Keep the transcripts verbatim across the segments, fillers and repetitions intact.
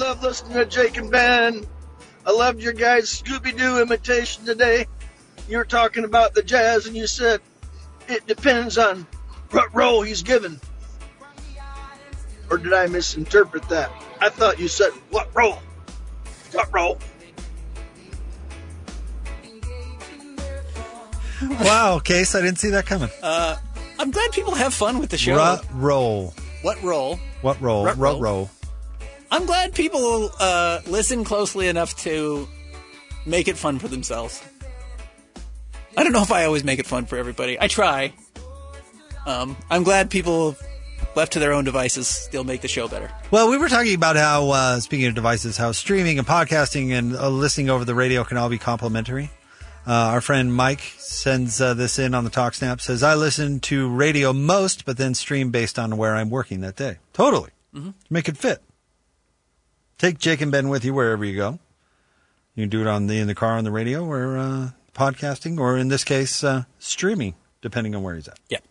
love listening to Jake and Ben. I loved your guys' Scooby-Doo imitation today. You were talking about the Jazz, and you said it depends on what role he's given. Or did I misinterpret that? I thought you said, what role? What role? Wow, Case, I didn't see that coming. Uh, I'm glad people have fun with the show. What role? What role? What role? What What role? role? I'm glad people uh, listen closely enough to make it fun for themselves. I don't know if I always make it fun for everybody. I try. Um, I'm glad people, left to their own devices, still make the show better. Well, we were talking about how, uh, speaking of devices, how streaming and podcasting and uh, listening over the radio can all be complementary. Uh, our friend Mike sends uh, this in on the TalkSnap, says, I listen to radio most, but then stream based on where I'm working that day. Totally. Mm-hmm. Make it fit. Take Jake and Ben with you wherever you go. You can do it on the in the car on the radio or uh, podcasting, or in this case, uh, streaming, depending on where he's at. Yeah.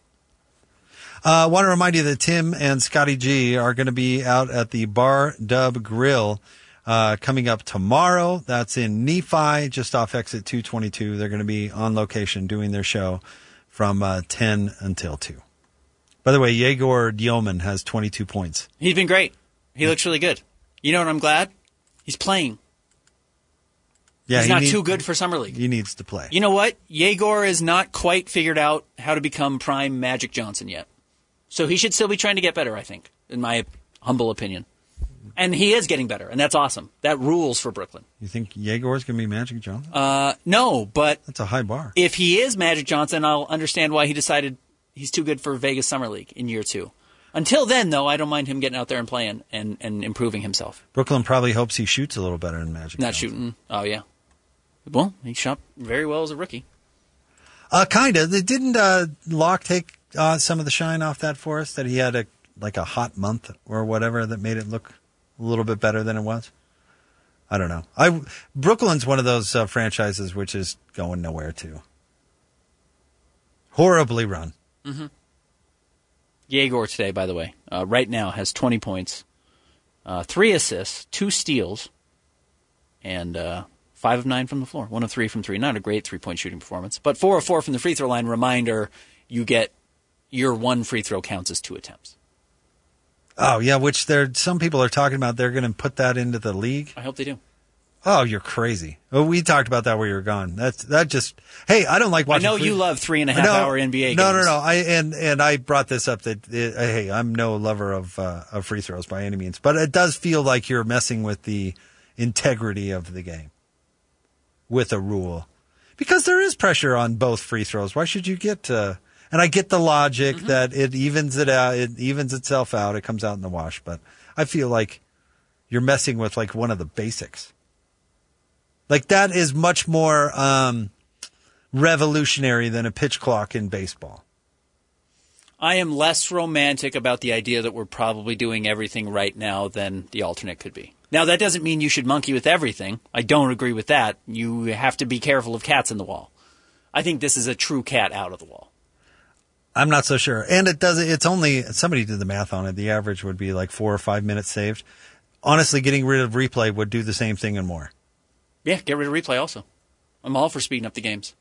I uh, want to remind you that Tim and Scotty G are going to be out at the Bar Dub Grill uh, coming up tomorrow. That's in Nephi, just off exit two twenty-two. They're going to be on location doing their show from uh, ten until two. By the way, Yegor Dioman has twenty-two points. He's been great. He looks really good. You know what I'm glad? He's playing. Yeah, He's he not need- too good for Summer League. He needs to play. You know what? Yegor has not quite figured out how to become prime Magic Johnson yet. So he should still be trying to get better, I think, in my humble opinion. And he is getting better, and that's awesome. That rules for Brooklyn. You think Yegor's going to be Magic Johnson? Uh, no, but That's a high bar. if he is Magic Johnson, I'll understand why he decided he's too good for Vegas Summer League in year two. Until then, though, I don't mind him getting out there and playing and, and improving himself. Brooklyn probably hopes he shoots a little better than Magic Not Johnson. shooting. Oh, yeah. Well, he shot very well as a rookie. Uh, kind of. Didn't uh, Locke take uh, some of the shine off that for us? That he had a like a hot month or whatever that made it look a little bit better than it was? I don't know. I Brooklyn's one of those uh, franchises which is going nowhere too. Horribly run. Mm-hmm. Yegor today, by the way, uh, right now has twenty points, uh, three assists, two steals, and uh, five of nine from the floor. One of three from three. Not a great three-point shooting performance, but four of four from the free throw line. Reminder, you get your one free throw counts as two attempts. Oh, yeah, which there some people are talking about they're going to put that into the league. I hope they do. Oh, you're crazy. Oh, we talked about that where you were gone. That's that just. Hey, I don't like I watching. know free- you love three and a half No, hour N B A games. No, no, no. I and and I brought this up that uh, hey, I'm no lover of uh, of free throws by any means, but it does feel like you're messing with the integrity of the game with a rule, because there is pressure on both free throws. Why should you get? Uh, and I get the logic Mm-hmm. that it evens it out. It evens itself out. It comes out in the wash, but I feel like you're messing with like one of the basics. Like, that is much more um, revolutionary than a pitch clock in baseball. I am less romantic about the idea that we're probably doing everything right now than the alternate could be. Now, that doesn't mean you should monkey with everything. I don't agree with that. You have to be careful of cats in the wall. I think this is a true cat out of the wall. I'm not so sure. And it does. It's only, somebody did the math on it. The average would be like four or five minutes saved. Honestly, getting rid of replay would do the same thing and more. Yeah, get rid of replay also. I'm all for speeding up the games.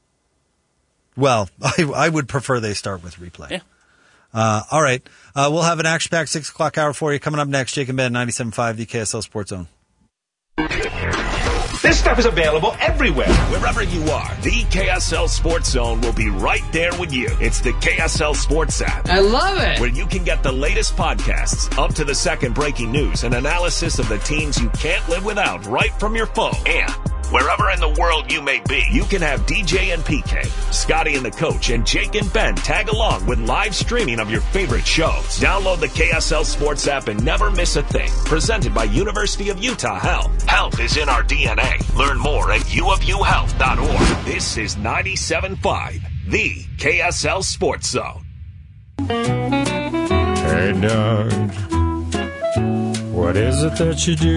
Well, I, I would prefer they start with replay. Yeah. Uh, all right. Uh, we'll have an action-packed six o'clock hour for you. Coming up next, Jake and Ben, ninety-seven point five, the K S L Sports Zone. This stuff is available everywhere. Wherever you are, the K S L Sports Zone will be right there with you. It's the K S L Sports app. I love it. Where you can get the latest podcasts, up to the second breaking news, and analysis of the teams you can't live without right from your phone. And wherever in the world you may be, you can have D J and P K, Scotty and the Coach, and Jake and Ben tag along with live streaming of your favorite shows. Download the K S L Sports app and never miss a thing. Presented by University of Utah Health. Health is in our D N A. Learn more at u of u health dot org. This is ninety-seven point five, the K S L Sports Zone. Hey, Doug, what is it that you do?